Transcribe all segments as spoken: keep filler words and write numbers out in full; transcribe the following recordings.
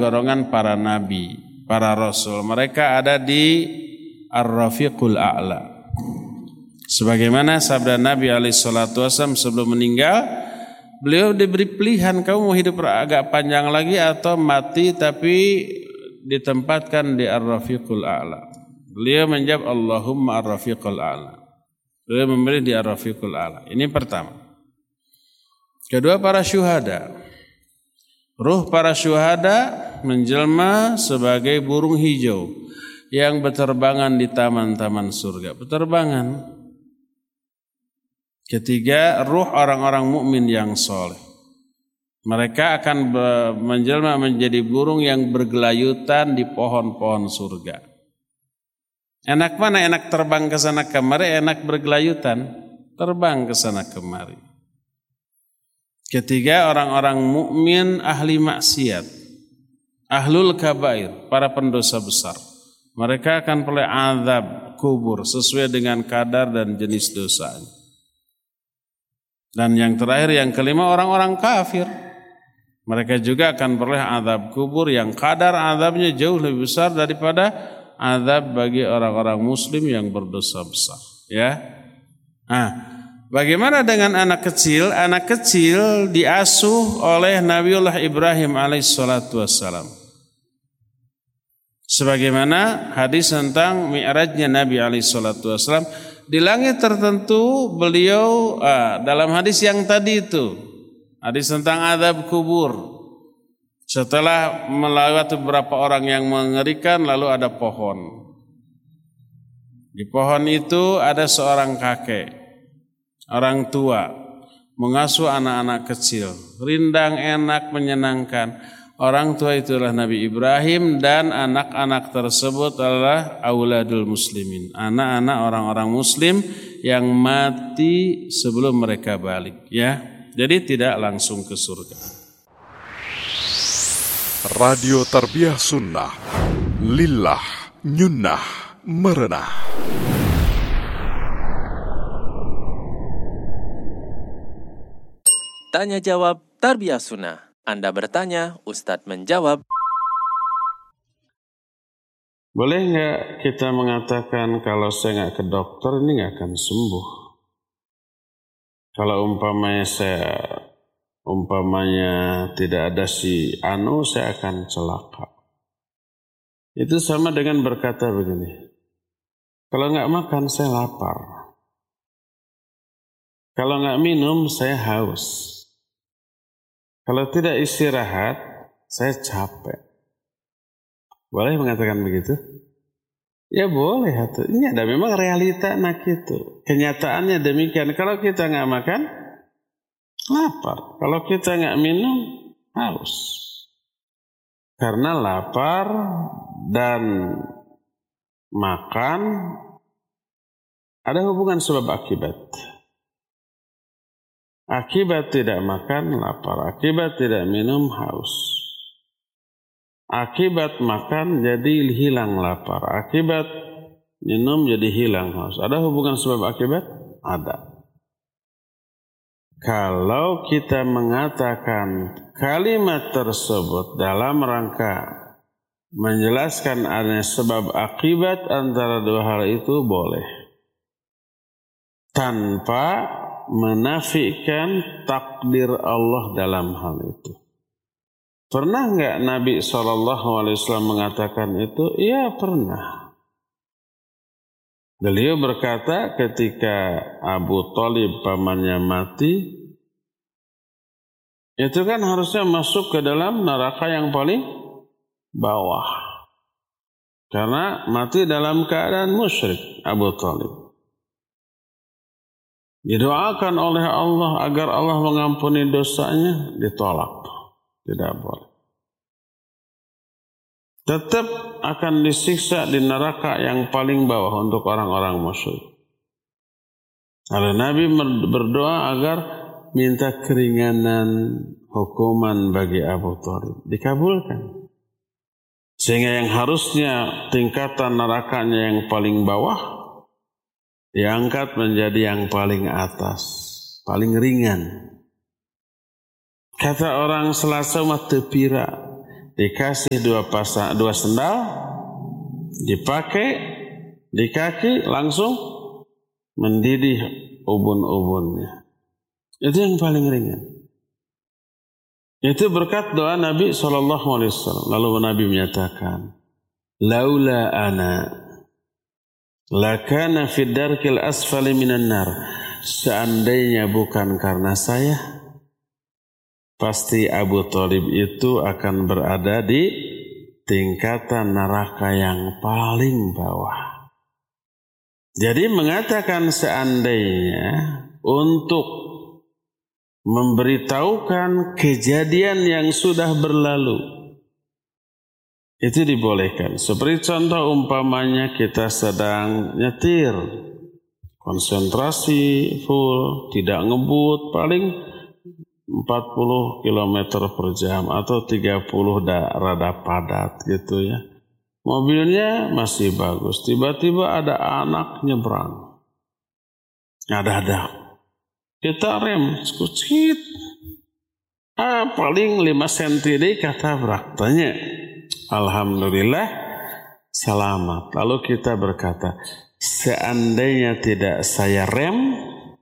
golongan para nabi, para rasul. Mereka ada di Ar-Rafiqul A'la. Sebagaimana sabda Nabi alaihi salatu wasallam sebelum meninggal, beliau diberi pilihan, kamu mau hidup agak panjang lagi atau mati tapi ditempatkan di Ar-Rafiqul A'la. Beliau menjawab Allahumma Ar-Rafiqul A'la. Beliau memilih di Ar-Rafiqul A'la. Ini pertama. Kedua, para syuhada. Ruh para syuhada menjelma sebagai burung hijau yang berterbangan di taman-taman surga. Berterbangan. Ketiga, ruh orang-orang mukmin yang soleh. Mereka akan menjelma menjadi burung yang bergelayutan di pohon-pohon surga. Enak mana? Enak terbang ke sana kemari, enak bergelayutan, terbang ke sana kemari. Ketiga, orang-orang mukmin ahli maksiat, ahlul kabair, para pendosa besar. Mereka akan peroleh azab kubur sesuai dengan kadar dan jenis dosanya. Dan yang terakhir, yang kelima, orang-orang kafir. Mereka juga akan peroleh azab kubur yang kadar azabnya jauh lebih besar daripada azab bagi orang-orang muslim yang berdosa besar. Ya. Nah, bagaimana dengan anak kecil? Anak kecil diasuh oleh Nabiullah Ibrahim alaihissalatu wassalam. Sebagaimana hadis tentang mi'rajnya Nabi alaihissalatu wassalam, di langit tertentu beliau ah, dalam hadis yang tadi itu, hadis tentang azab kubur. Setelah melewati beberapa orang yang mengerikan, lalu ada pohon. Di pohon itu ada seorang kakek, orang tua, mengasuh anak-anak kecil, rindang, enak, menyenangkan. Orang tua itulah Nabi Ibrahim dan anak-anak tersebut adalah auladul muslimin, anak-anak orang-orang muslim yang mati sebelum mereka balik. Ya, jadi tidak langsung ke surga. Radio Tarbiyah Sunnah, lillah, nyunnah, merenah. Tanya jawab Tarbiyah Sunnah. Anda bertanya, Ustadz menjawab. Boleh nggak kita mengatakan kalau saya nggak ke dokter ini nggak akan sembuh? Kalau umpamanya saya umpamanya tidak ada si anu, saya akan celaka. Itu sama dengan berkata begini, kalau nggak makan saya lapar, kalau nggak minum saya haus, kalau tidak istirahat saya capek. Boleh mengatakan begitu? Ya boleh. Ini ada memang realita anak itu. Kenyataannya demikian. Kalau kita nggak makan, lapar. Kalau kita nggak minum, haus. Karena lapar dan makan ada hubungan sebab akibat. Akibat tidak makan, lapar. Akibat tidak minum, haus. Akibat makan jadi hilang lapar. Akibat minum jadi hilang haus. Ada hubungan sebab akibat? Ada. Kalau kita mengatakan kalimat tersebut dalam rangka menjelaskan adanya sebab akibat antara dua hal itu boleh. Tanpa menafikan takdir Allah dalam hal itu. Pernah enggak Nabi shallallahu alaihi wasallam mengatakan itu? Iya, pernah. Beliau berkata ketika Abu Thalib pamannya mati, itu kan harusnya masuk ke dalam neraka yang paling bawah. Karena mati dalam keadaan musyrik Abu Thalib. Didoakan oleh Allah agar Allah mengampuni dosanya, ditolak. Tidak boleh. Tetap akan disiksa di neraka yang paling bawah untuk orang-orang musyrik. Lalu Nabi berdoa agar minta keringanan hukuman bagi Abu Thalib. Dikabulkan. Sehingga yang harusnya tingkatan nerakanya yang paling bawah, diangkat menjadi yang paling atas, paling ringan. Kata orang Selasa mah tepira, dikasih dua pasang dua sendal, dipakai di kaki, langsung mendidih ubun-ubunnya. Itu yang paling ringan. Itu berkat doa Nabi shallallahu alaihi wasallam. Lalu Nabi menyatakan, laula ana lakana fid darkil asfali minan nar. Seandainya bukan karena saya, pasti Abu Thalib itu akan berada di tingkatan neraka yang paling bawah. Jadi mengatakan seandainya untuk memberitahukan kejadian yang sudah berlalu, itu dibolehkan. Seperti contoh umpamanya kita sedang nyetir, konsentrasi full, tidak ngebut, paling empat puluh kilometer per jam atau tiga puluh da, rada padat gitu ya. Mobilnya masih bagus, tiba-tiba ada anak nyebrang. Ada-ada. Kita rem, skucit. Ah, paling lima sentimeter katabrak. Tanya, alhamdulillah selamat. Lalu kita berkata, seandainya tidak saya rem,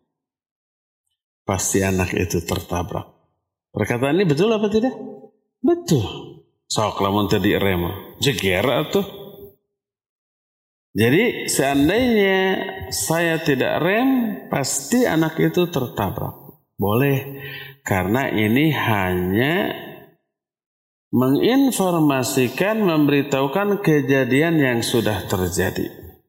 pasti anak itu tertabrak. Perkataan ini betul apa tidak? Betul. Sok lamun tadi rem, jeger atuh. Jadi seandainya saya tidak rem, pasti anak itu tertabrak. Boleh, karena ini hanya menginformasikan, memberitahukan kejadian yang sudah terjadi.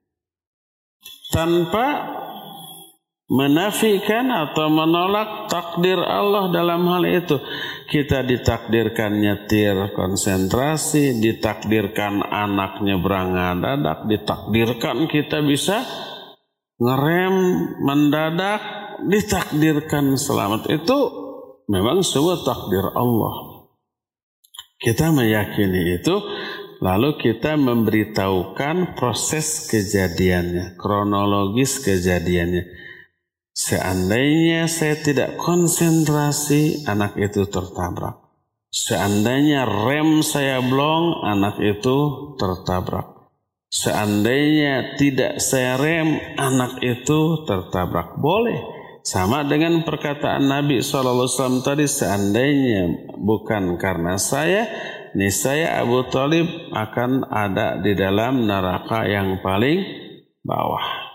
Tanpa menafikan atau menolak takdir Allah dalam hal itu. Kita ditakdirkan nyetir konsentrasi, ditakdirkan anak nyebrang dadak, ditakdirkan kita bisa ngerem mendadak, ditakdirkan selamat. Itu memang semua takdir Allah. Kita meyakini itu, lalu kita memberitahukan proses kejadiannya, kronologis kejadiannya. Seandainya saya tidak konsentrasi, anak itu tertabrak. Seandainya rem saya blong, anak itu tertabrak. Seandainya tidak saya rem, anak itu tertabrak. Boleh. Sama dengan perkataan Nabi shallallahu alaihi wasallam tadi, seandainya bukan karena saya, niscaya Abu Thalib akan ada di dalam neraka yang paling bawah.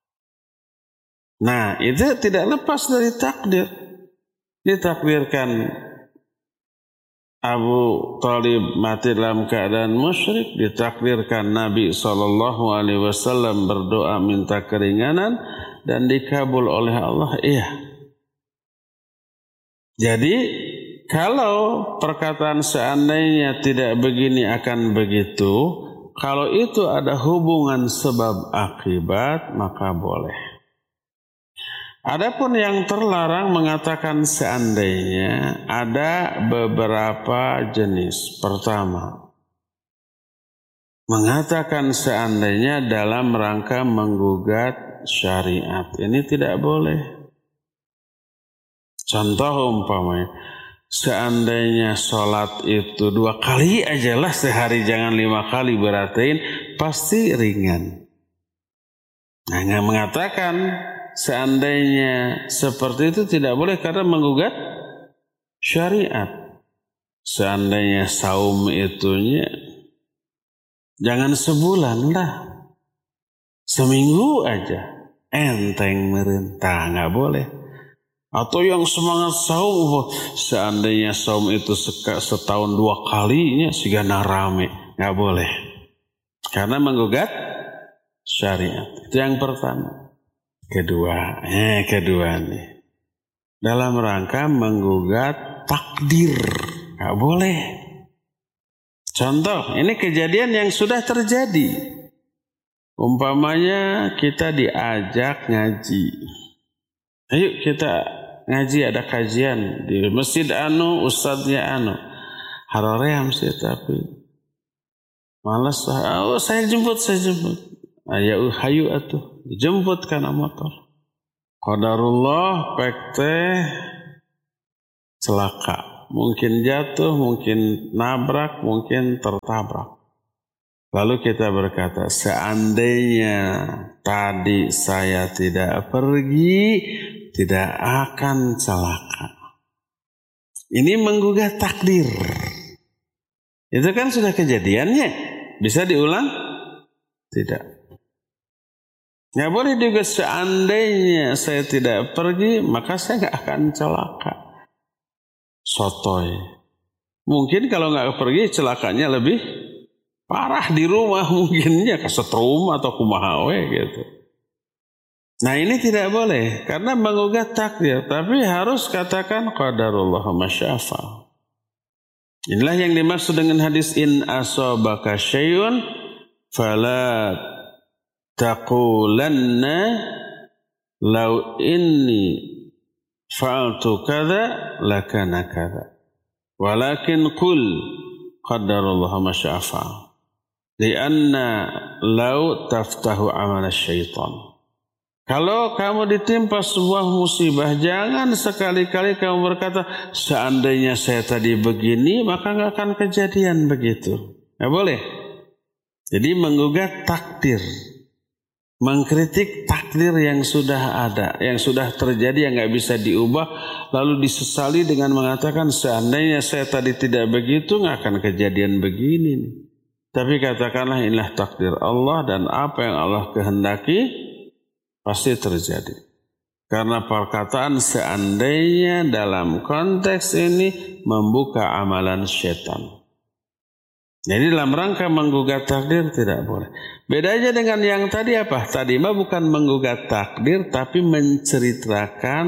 Nah, itu tidak lepas dari takdir. Ditakdirkan Abu Thalib mati dalam keadaan musyrik, ditakdirkan Nabi shallallahu alaihi wasallam berdoa minta keringanan dan dikabul oleh Allah. Iya. Jadi, kalau perkataan seandainya tidak begini akan begitu, kalau itu ada hubungan sebab akibat, maka boleh. Adapun yang terlarang mengatakan seandainya ada beberapa jenis. Pertama, mengatakan seandainya dalam rangka menggugat syariat. Ini tidak boleh. Contoh umpamanya, seandainya sholat itu dua kali aja lah sehari, jangan lima kali, beratain pasti ringan. Nah, nggak mengatakan seandainya seperti itu tidak boleh karena menggugat syariat. Seandainya saum itunya jangan sebulan lah, seminggu aja, enteng merintah, nggak boleh. Atau yang semangat saum, seandainya saum itu setahun dua kalinya sigana rame, nggak boleh, karena menggugat syariat. Itu yang pertama. Kedua, eh kedua nih, dalam rangka menggugat takdir, nggak boleh. Contoh, ini kejadian yang sudah terjadi. Umpamanya kita diajak ngaji, ayo kita ngaji, ada kajian di masjid anu, ustadznya anu, haroream sih tapi malas. Oh saya jemput, saya jemput. Ayo hayu atuh. Dijemput karena motor. Qadarullah pek teh celaka, Mungkin jatuh, mungkin nabrak, mungkin tertabrak. Lalu kita berkata, seandainya tadi saya tidak pergi, tidak akan celaka. Ini menggugah takdir. Itu kan sudah kejadiannya. Bisa diulang? Tidak. Nggak boleh juga seandainya saya tidak pergi, maka saya nggak akan celaka. Sotoy. Mungkin kalau nggak pergi, celakanya lebih parah di rumah mungkinnya, kesetrum atau kumahawe gitu. Nah ini tidak boleh, karena menggugah takdir. Tapi harus katakan qadarullah masyafa. Inilah yang dimaksud dengan hadis in asabaka syai'un fala taqulanna law inni fa'altu kadza lakana kadza walakin qul qadarullah masyafa lianna law taftahu amal syaitan. Kalau kamu ditimpa sebuah musibah, jangan sekali-kali kamu berkata, seandainya saya tadi begini, maka nggak akan kejadian begitu. Nggak boleh. Jadi menggugah takdir, mengkritik takdir yang sudah ada, yang sudah terjadi, yang nggak bisa diubah, lalu disesali dengan mengatakan, seandainya saya tadi tidak begitu, nggak akan kejadian begini. Tapi katakanlah inilah takdir Allah dan apa yang Allah kehendaki pasti terjadi. Karena perkataan seandainya dalam konteks ini membuka amalan setan. Jadi dalam rangka menggugat takdir tidak boleh. Bedanya dengan yang tadi apa? Tadi mah bukan menggugat takdir tapi menceritakan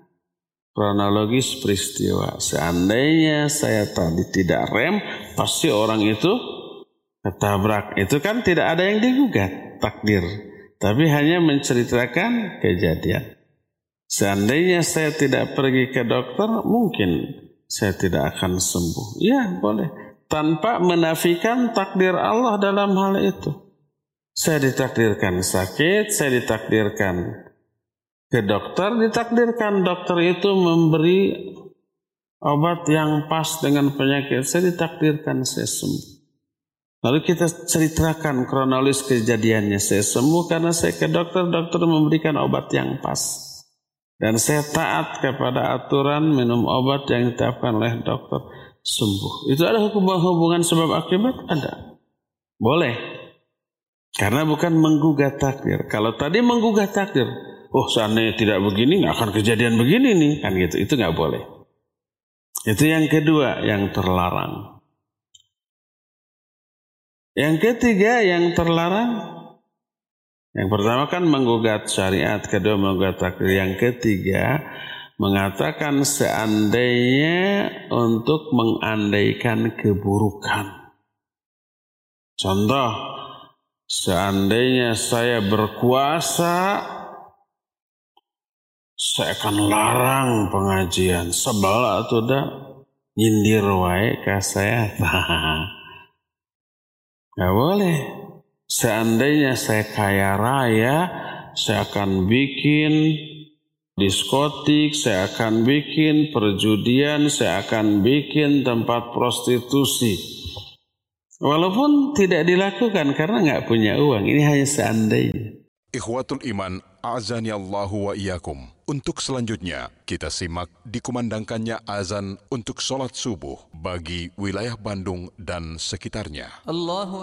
kronologis peristiwa. Seandainya saya tadi tidak rem, pasti orang itu ketabrak. Itu kan tidak ada yang digugat takdir. Tapi hanya menceritakan kejadian. Seandainya saya tidak pergi ke dokter, mungkin saya tidak akan sembuh. Ya, boleh. Tanpa menafikan takdir Allah dalam hal itu. Saya ditakdirkan sakit, saya ditakdirkan ke dokter, ditakdirkan dokter itu memberi obat yang pas dengan penyakit. Saya ditakdirkan saya sembuh. Lalu kita ceritakan kronologis kejadiannya. Saya sembuh karena saya ke dokter, dokter memberikan obat yang pas. Dan saya taat kepada aturan minum obat yang ditetapkan oleh dokter, sembuh. Itu ada hubungan sebab akibat? Ada. Boleh. Karena bukan menggugah takdir. Kalau tadi menggugah takdir, oh seandainya tidak begini, nggak akan kejadian begini nih. Kan gitu, itu nggak boleh. Itu yang kedua, yang terlarang. Yang ketiga yang terlarang, yang pertama kan menggugat syariat, kedua menggugat takdir. Yang ketiga mengatakan seandainya untuk mengandaikan keburukan. Contoh, seandainya saya berkuasa, saya akan larang pengajian. Sebel atau dah nyindir wae ka saya. Gak boleh. Seandainya saya kaya raya, saya akan bikin diskotik, saya akan bikin perjudian, saya akan bikin tempat prostitusi. Walaupun tidak dilakukan karena gak punya uang. Ini hanya seandainya. Ikhwatul iman, a'azani Allahu wa iyyakum. Untuk selanjutnya, kita simak dikumandangkannya azan untuk sholat subuh bagi wilayah Bandung dan sekitarnya. Allahu